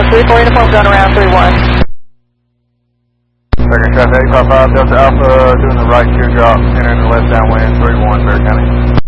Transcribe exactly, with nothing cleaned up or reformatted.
three four uniform gun around three one. Second traffic eight five five Delta Alpha doing the right teardrop, entering the left downwind three one, Bear County.